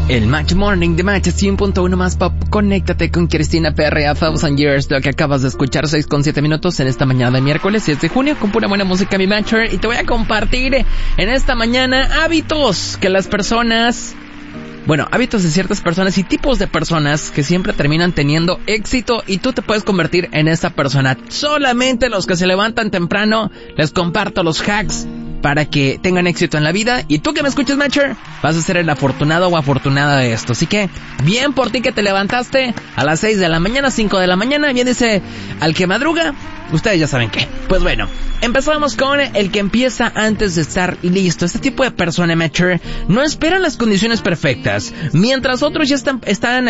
El Match Morning de Match 100.1 más pop. Conéctate con Cristina Perry a Thousand Years. Lo que acabas de escuchar, 6:07 minutos en esta mañana de miércoles 10 de junio, con pura buena música, mi Matcher. Y te voy a compartir en esta mañana hábitos que las personas... Bueno, hábitos de ciertas personas y tipos de personas que siempre terminan teniendo éxito, y tú te puedes convertir en esa persona. Solamente los que se levantan temprano les comparto los hacks para que tengan éxito en la vida. Y tú que me escuchas, Matcher, vas a ser el afortunado o afortunada de esto. Así que, bien por ti que te levantaste a las 6 de la mañana, 5 de la mañana. Bien dice, al que madruga, ustedes ya saben qué. Pues bueno, empezamos con el que empieza antes de estar listo. Este tipo de persona, Matcher, no esperan las condiciones perfectas, mientras otros ya están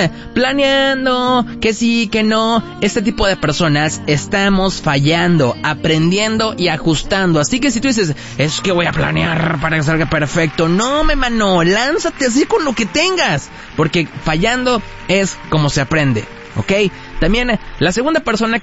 planeando que sí, que no. Este tipo de personas estamos fallando, aprendiendo y ajustando. Así que si tú dices, es que voy a planear para que salga perfecto, no, mano, lánzate así con lo que tengas, porque fallando es como se aprende, ¿ok? También la segunda persona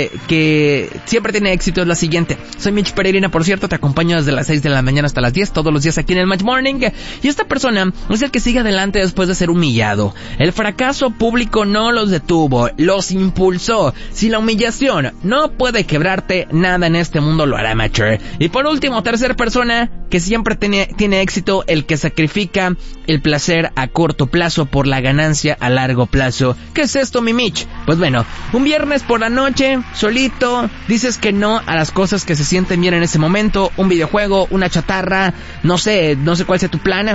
que siempre tiene éxito es la siguiente. Soy Mitch Peregrina, por cierto, te acompaño desde las 6 de la mañana hasta las 10, todos los días aquí en el Match Morning. Y esta persona es el que sigue adelante después de ser humillado. El fracaso público no los detuvo, los impulsó. Si la humillación no puede quebrarte, nada en este mundo lo hará, Matcher. Y por último, tercera persona que siempre tiene éxito, el que sacrifica el placer a corto plazo por la ganancia a largo plazo. ¿Qué es esto, mi Mitch? Pues bueno, un viernes por la noche, solito, dices que no a las cosas que se sienten bien en ese momento, un videojuego, una chatarra, no sé cuál sea tu plan,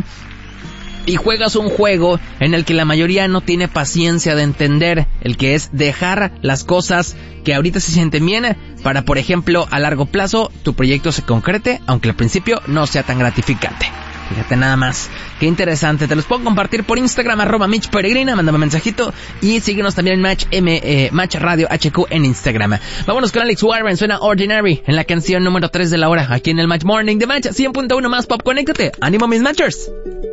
y juegas un juego en el que la mayoría no tiene paciencia de entender, el que es dejar las cosas que ahorita se sienten bien para, por ejemplo, a largo plazo tu proyecto se concrete, aunque al principio no sea tan gratificante. Fíjate nada más, qué interesante. Te los puedo compartir por Instagram, @Mitch Peregrina, mándame mensajito. Y síguenos también en Match Radio HQ en Instagram. Vámonos con Alex Warren, suena Ordinary en la canción número 3 de la hora, aquí en el Match Morning de Match 100.1 más pop. Conéctate, ánimo mis Matchers.